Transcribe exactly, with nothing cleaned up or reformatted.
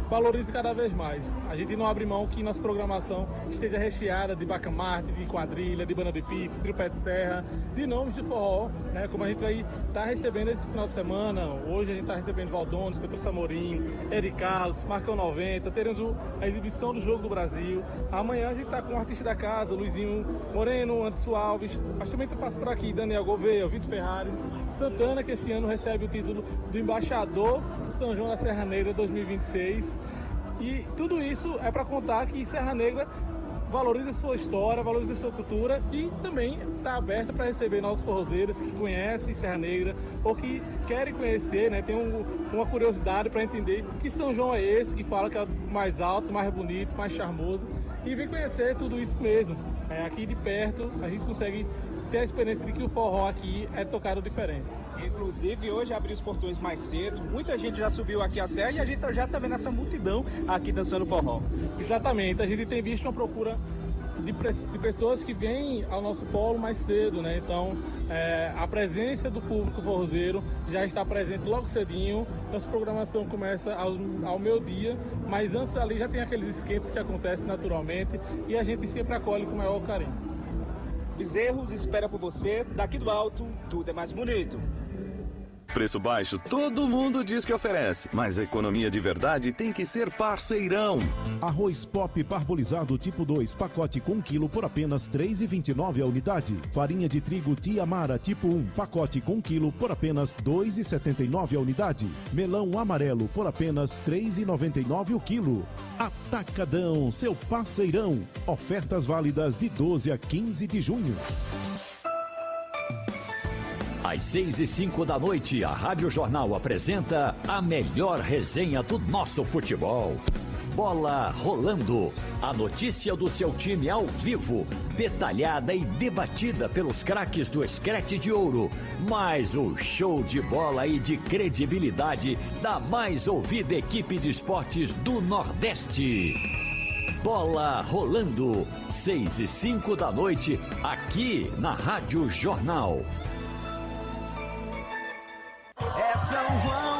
valorize cada vez mais. A gente não abre mão que nossa programação esteja recheada de bacamarte, de quadrilha, de banda de pife, trio pé de serra, de nomes de forró, né? Como a gente vai estar recebendo esse final de semana. Hoje a gente está recebendo Valdones, Petro Samorim, Eric Carlos, Marcão noventa, teremos a exibição do Jogo do Brasil. Amanhã a gente está com o artista da casa, Luizinho Moreno, Anderson Alves, mas também passa por aqui Daniel Gouveia, Vitor Ferrari, Santana, que esse ano recebe o título do embaixador de São João da Serra Negra dois mil e vinte e seis. E tudo isso é para contar que Serra Negra valoriza sua história, valoriza sua cultura e também está aberta para receber novos forrozeiros que conhecem Serra Negra ou que querem conhecer, né? Tem um, uma curiosidade para entender que São João é esse, que fala que é o mais alto, mais bonito, mais charmoso, e vem conhecer tudo isso mesmo. É, aqui de perto a gente consegue ter a experiência de que o forró aqui é tocado diferente. Inclusive, hoje abriu os portões mais cedo, muita gente já subiu aqui a serra e a gente já está vendo essa multidão aqui dançando forró. Exatamente, a gente tem visto uma procura de, de pessoas que vêm ao nosso polo mais cedo, né? Então, é, a presença do público forrozeiro já está presente logo cedinho. Nossa programação começa ao, ao meio-dia, mas antes ali já tem aqueles esquentos que acontecem naturalmente e a gente sempre acolhe com o maior carinho. Bezerros espera por você, daqui do alto, tudo é mais bonito. Preço baixo, todo mundo diz que oferece, mas a economia de verdade tem que ser parceirão. Arroz Pop parbolizado tipo dois, pacote com um quilo por apenas três reais e vinte e nove centavos a unidade. Farinha de trigo Tia Mara tipo um, pacote com um quilo por apenas dois reais e setenta e nove centavos a unidade. Melão amarelo por apenas três reais e noventa e nove centavos o quilo. Atacadão, seu parceirão. Ofertas válidas de doze a quinze de junho. Às seis e cinco da noite, a Rádio Jornal apresenta a melhor resenha do nosso futebol. Bola Rolando. A notícia do seu time ao vivo, detalhada e debatida pelos craques do Screte de Ouro. Mais o show de bola e de credibilidade da mais ouvida equipe de esportes do Nordeste. Bola Rolando. seis e cinco da noite, aqui na Rádio Jornal. É São João.